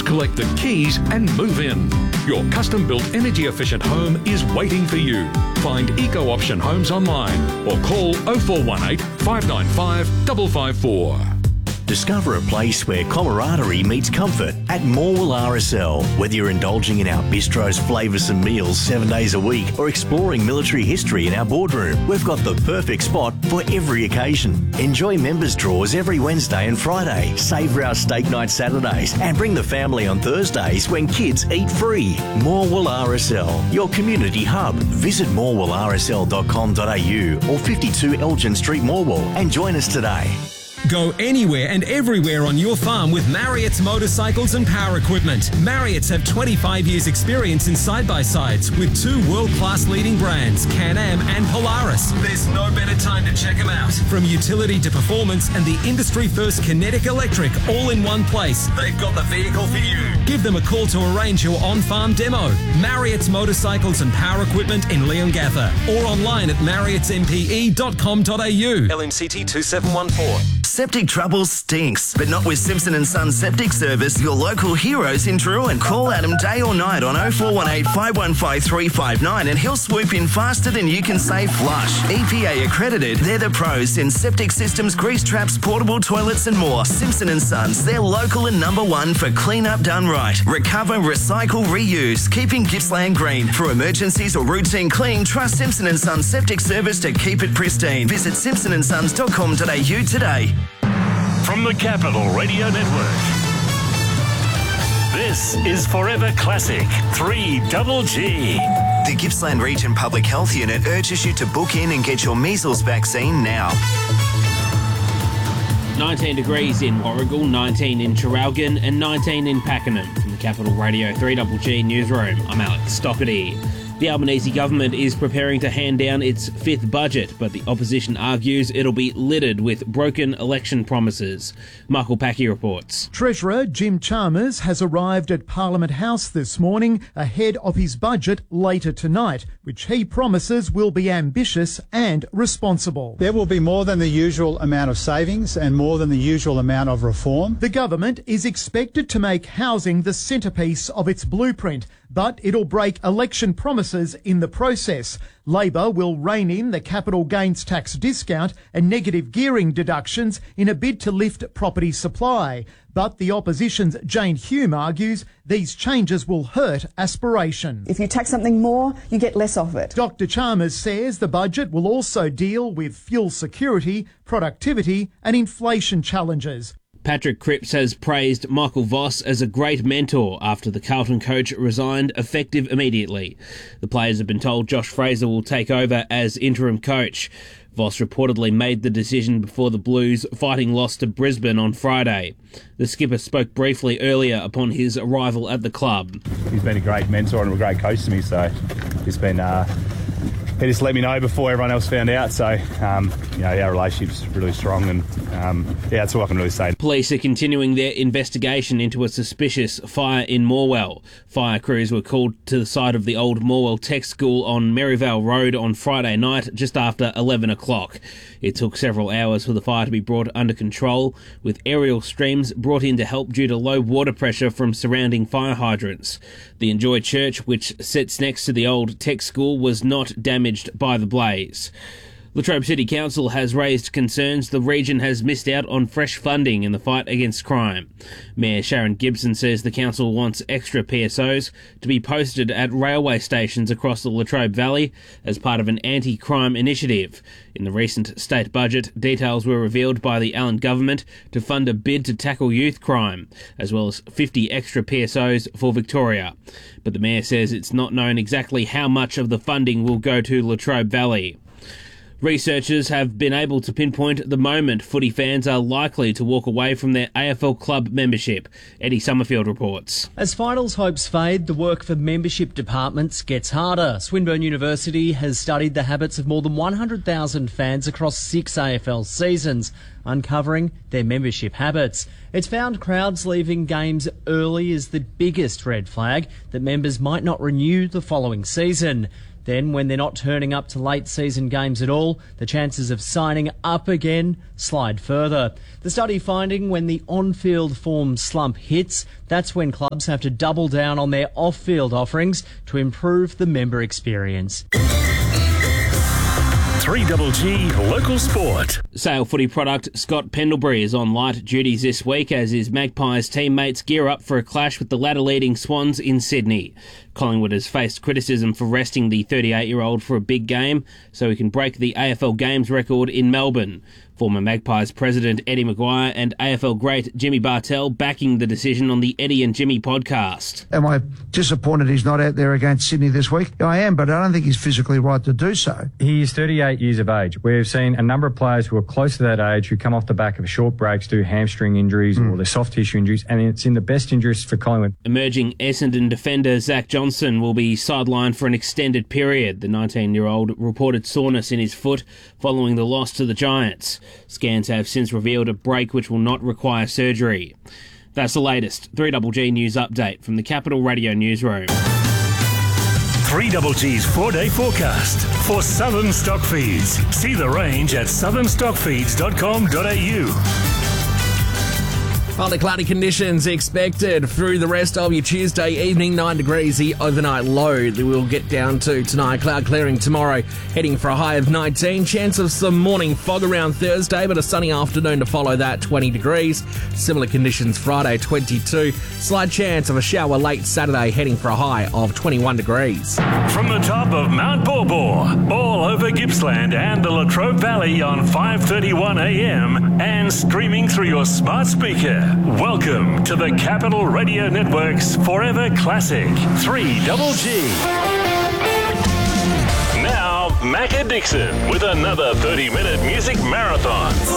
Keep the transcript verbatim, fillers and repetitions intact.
collect the keys and move in. Your custom-built energy-efficient home is waiting for you. Find Eco Option Homes online or call oh four one eight, five nine five, five five four. Discover a place where camaraderie meets comfort at Morwell R S L. Whether you're indulging in our bistro's flavoursome meals seven days a week or exploring military history in our boardroom, we've got the perfect spot for every occasion. Enjoy members' draws every Wednesday and Friday, savour our steak night Saturdays and bring the family on Thursdays when kids eat free. Morwell R S L, your community hub. Visit morwell r s l dot com dot a u or fifty-two Elgin Street, Morwell, and join us today. Go anywhere and everywhere on your farm with Marriott's motorcycles and power equipment. Marriott's have twenty-five years experience in side-by-sides with two world-class leading brands, Can-Am and Polaris. There's no better time to check them out. From utility to performance and the industry-first Kinetic Electric all in one place, they've got the vehicle for you. Give them a call to arrange your on-farm demo. Marriott's motorcycles and power equipment in Leongatha or online at marriotts m p e dot com dot a u. L M C T two seven one four. Septic trouble stinks, but not with Simpson and Sons Septic Service, your local heroes in Druin. Call Adam day or night on oh four one eight, five one five, three five nine and he'll swoop in faster than you can say flush. E P A accredited, they're the pros in septic systems, grease traps, portable toilets and more. Simpson and Sons, they're local and number one for clean up done right. Recover, recycle, reuse, keeping Gippsland green. For emergencies or routine clean, trust Simpson and Sons Septic Service to keep it pristine. Visit simpson and sons dot com dot a u today. From the Capital Radio Network, this is Forever Classic three Double G. The Gippsland Region Public Health Unit urges you to book in and get your measles vaccine now. nineteen degrees in Warragul, nineteen in Traralgon and nineteen in Pakenham. From the Capital Radio three Double G newsroom, I'm Alex Stockerty. The Albanese government is preparing to hand down its fifth budget, but the opposition argues it'll be littered with broken election promises. Michael Packy reports. Treasurer Jim Chalmers has arrived at Parliament House this morning ahead of his budget later tonight, which he promises will be ambitious and responsible. There will be more than the usual amount of savings and more than the usual amount of reform. The government is expected to make housing the centrepiece of its blueprint, but it'll break election promises in the process. Labor will rein in the capital gains tax discount and negative gearing deductions in a bid to lift property supply. But the opposition's Jane Hume argues these changes will hurt aspiration. If you tax something more, you get less of it. Doctor Chalmers says the budget will also deal with fuel security, productivity and inflation challenges. Patrick Cripps has praised Michael Voss as a great mentor after the Carlton coach resigned effective immediately. The players have been told Josh Fraser will take over as interim coach. Voss reportedly made the decision before the Blues' fighting loss to Brisbane on Friday. The skipper spoke briefly earlier upon his arrival at the club. He's been a great mentor and a great coach to me, so it's been... Uh He just let me know before everyone else found out, so um, you know, our relationship's really strong, and um, yeah, that's all I can really say. Police are continuing their investigation into a suspicious fire in Morwell. Fire crews were called to the site of the old Morwell Tech School on Merivale Road on Friday night, just after eleven o'clock. It took several hours for the fire to be brought under control, with aerial streams brought in to help due to low water pressure from surrounding fire hydrants. The Enjoy Church, which sits next to the old tech school, was not damaged by the blaze. Latrobe City Council has raised concerns the region has missed out on fresh funding in the fight against crime. Mayor Sharon Gibson says the council wants extra P S Os to be posted at railway stations across the Latrobe Valley as part of an anti-crime initiative. In the recent state budget, details were revealed by the Allen government to fund a bid to tackle youth crime, as well as fifty extra P S Os for Victoria. But the mayor says it's not known exactly how much of the funding will go to Latrobe Valley. Researchers have been able to pinpoint the moment footy fans are likely to walk away from their A F L club membership. Eddie Summerfield reports. As finals hopes fade, the work for membership departments gets harder. Swinburne University has studied the habits of more than one hundred thousand fans across six A F L seasons, uncovering their membership habits. It's found crowds leaving games early is the biggest red flag that members might not renew the following season. Then, when they're not turning up to late season games at all, the chances of signing up again slide further. The study finding when the on-field form slump hits, that's when clubs have to double down on their off-field offerings to improve the member experience. three G G Local Sport. Sale footy product Scott Pendlebury is on light duties this week as his Magpies teammates gear up for a clash with the ladder-leading Swans in Sydney. Collingwood has faced criticism for resting the thirty-eight-year-old for a big game so he can break the A F L Games record in Melbourne. Former Magpies president Eddie Maguire and A F L great Jimmy Bartell backing the decision on the Eddie and Jimmy podcast. Am I disappointed he's not out there against Sydney this week? I am, but I don't think he's physically right to do so. He is thirty-eight years of age. We've seen a number of players who are close to that age who come off the back of short breaks, do hamstring injuries mm. or their soft tissue injuries, and it's in the best interest for Collingwood. Emerging Essendon defender Zach Johnson will be sidelined for an extended period. The nineteen-year-old reported soreness in his foot following the loss to the Giants. Scans have since revealed a break which will not require surgery. That's the latest three G G News update from the Capital Radio Newsroom. three G G's four-day forecast for Southern Stockfeeds. See the range at southern stockfeeds dot com dot a u. Partly cloudy conditions expected through the rest of your Tuesday evening. nine degrees, the overnight low that we'll get down to tonight. Cloud clearing tomorrow, heading for a high of nineteen. Chance of some morning fog around Thursday, but a sunny afternoon to follow that, twenty degrees. Similar conditions Friday, twenty-two. Slight chance of a shower late Saturday, heading for a high of twenty-one degrees. From the top of Mount Borbor, all over Gippsland and the Latrobe Valley on five thirty-one a m and streaming through your smart speaker. Welcome to the Capital Radio Network's Forever Classic three G G. Now, Macca Dixon with another thirty-minute music marathon.